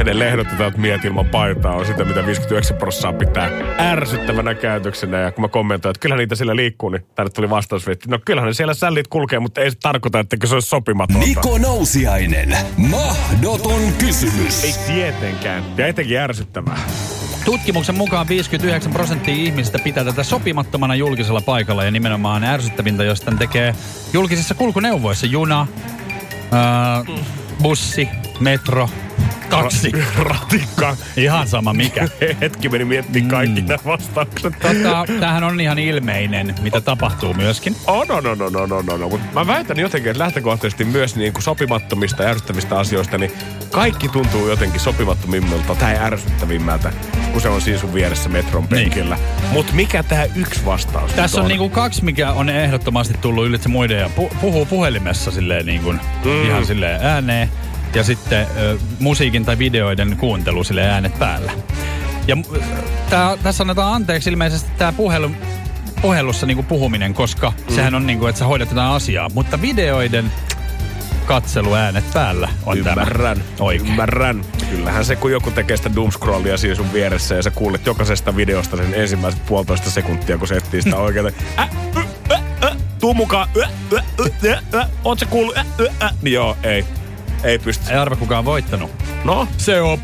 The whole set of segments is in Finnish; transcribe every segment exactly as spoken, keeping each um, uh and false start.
edelleen ehdotetaan, että miehet ilman paitaa on sitä, mitä viisikymmentäyhdeksän prosenttia pitää ärsyttävänä käytöksenä. Ja kun mä kommentoin, että kyllähän niitä siellä liikkuu, niin tänne tuli vastausviesti. No kyllähän ne siellä sällit kulkee, mutta ei se tarkoita, että se olisi sopimatonta. Niko Nousiainen. Mahdoton kysymys. Ei tietenkään. Ja etenkin ärsyttävää. Tutkimuksen mukaan viisikymmentäyhdeksän prosenttia ihmisistä pitää tätä sopimattomana julkisella paikalla ja nimenomaan ärsyttävintä, jos tämän tekee julkisissa kulkuneuvoissa. Juna, ää, bussi, metro, taksi. Ratikka. Ihan sama mikä. Hetki meni miettimään kaikki mm. nämä vastaukset. Tota, tämähän on ihan ilmeinen, mitä tapahtuu myöskin. Oh, no, no, no, no, no, no, no. Mutta mä väitän jotenkin, että lähtökohtaisesti myös niin kuin sopimattomista ja ärsyttävistä asioista, niin kaikki tuntuu jotenkin sopimattomimmilta tai ärsyttävimmältä, kun se on siinä sun vieressä metron penkillä. Niin. Mutta mikä tää yksi vastaus Tässä on, on niinku kaksi, mikä on ehdottomasti tullut ylitse muiden ja pu- puhuu puhelimessa silleen niin kuin mm. ihan silleen ääneen. Ja sitten ö, musiikin tai videoiden kuuntelu silleen äänet päällä. Ja tää, tässä annetaan anteeksi ilmeisesti tää puhelu, puhelussa niinku puhuminen, koska mm. sehän on niinku, että sä hoidat jotain asiaa. Mutta videoiden katseluäänet päällä on Ymmärrän, tämä oikein. Ymmärrän. Kyllähän se, kun joku tekee sitä doomscrollia siinä sun vieressä ja sä kuulet jokaisesta videosta sen ensimmäiset puolitoista sekuntia, kun se etsii sitä oikein. Äh, äh, äh, äh, tuu mukaan. Äh, äh, äh, äh, oot sä kuullut? Äh, äh, äh. Niin joo, ei. Ei pysty. Ei arva kukaan voittanut. No? Se on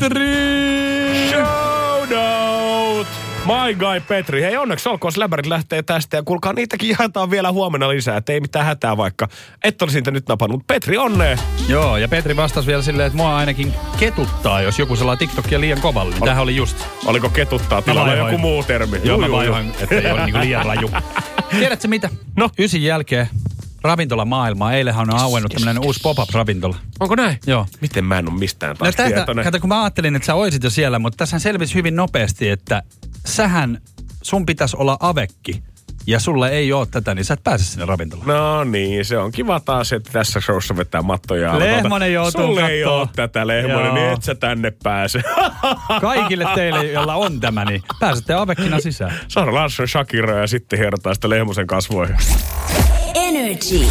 Petri! Shout out! My guy Petri. Hei, onneksi olkoon, läbärit lähtee tästä ja kuulkaa, niitäkin jaetaan vielä huomenna lisää, että ei mitään hätää vaikka. Et ole siitä nyt napannut, mutta Petri, onnea! Joo, ja Petri vastasi vielä silleen, että mua ainakin ketuttaa, jos joku selaa TikTokia liian kovalle. Niin tämähän oli just. Oliko ketuttaa? Tilalla joku muu termi. Joo, mä vaihoin, että ei ole niinku liian raju. Tiedätkö mitä? No? Ysin jälkeen ravintolamaailmaa. Eilenhän on auennut tämmönen uusi pop-up-ravintola. Onko näin? Joo. Miten mä en ole mistään taas no tietoinen? Kato, kun mä ajattelin, että sä oisit jo siellä, mutta tässä selvisi hyvin nopeasti, että sähän, sun pitäisi olla avekki. Ja sulle ei ole tätä, niin sä et pääse sinne ravintolaan. No niin, se on kiva taas, että tässä showssa vetää mattoja alla. Lehmonen joutuu Sulle kattoo. ei ole tätä, Lehmonen, Joo. niin et sä tänne pääse. Kaikille teille, joilla on tämä, niin pääsette avekkina sisään. Sara Larsson Shakira ja sitten hiertaa sitä Lehmosen kasvoihin. Energy.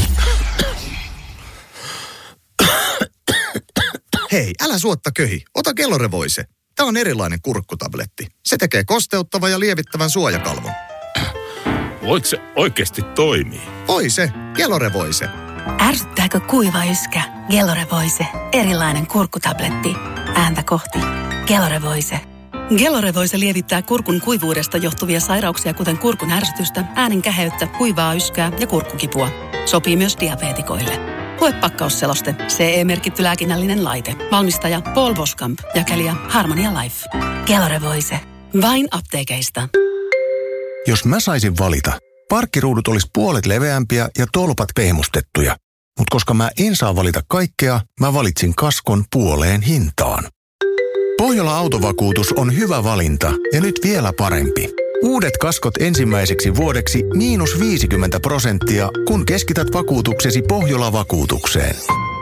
Hei, älä suotta köhi. Ota Kellorevoise. Tämä on erilainen kurkkutabletti. Se tekee kosteuttavan ja lievittävän suojakalvon. Voit se oikeasti toimii? Oi se, Kellorevoise. Ärsyttääkö kuiva yskä? Gellorevoise. Erilainen kurkkutabletti. Ääntä kohti. Gellorevoise. Gellorevoise lievittää kurkun kuivuudesta johtuvia sairauksia, kuten kurkun ärsytystä, äänen käheyttä, kuivaa yskää ja kurkkukipua. Sopii myös diabeetikoille. Lue pakkausseloste. C E-merkitty lääkinnällinen laite. Valmistaja Paul Boskamp. Jakelija Harmonia Life. Gellorevoise. Vain apteekeista. Jos mä saisin valita, parkkiruudut olisi puolet leveämpiä ja tolpat pehmustettuja. Mutta koska mä en saa valita kaikkea, mä valitsin kaskon puoleen hintaan. Pohjola Autovakuutus on hyvä valinta ja nyt vielä parempi. Uudet kaskot ensimmäiseksi vuodeksi miinus viisikymmentä prosenttia, kun keskität vakuutuksesi Pohjola-vakuutukseen.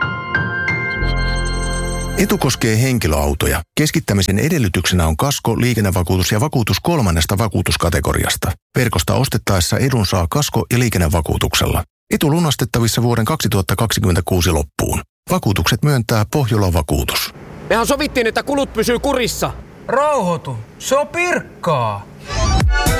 Etu koskee henkilöautoja. Keskittämisen edellytyksenä on kasko, liikennevakuutus ja vakuutus kolmannesta vakuutuskategoriasta. Verkosta ostettaessa edun saa kasko- ja liikennevakuutuksella. Etu lunastettavissa vuoden kaksituhattakaksikymmentäkuusi loppuun. Vakuutukset myöntää Pohjola-vakuutus. Mehän sovittiin, että kulut pysyy kurissa. Rauhoitu, se on pirkkaa.